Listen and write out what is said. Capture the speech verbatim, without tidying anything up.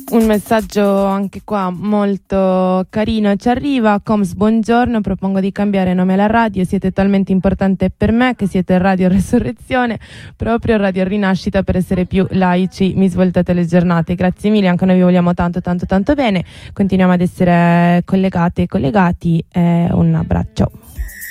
Un messaggio anche qua molto carino ci arriva. Coms, buongiorno, propongo di cambiare nome alla radio, siete talmente importante per me che siete Radio Resurrezione, proprio Radio Rinascita, per essere più laici mi svoltate le giornate. Grazie mille, anche noi vi vogliamo tanto tanto tanto bene, continuiamo ad essere collegate e collegati, eh, un abbraccio.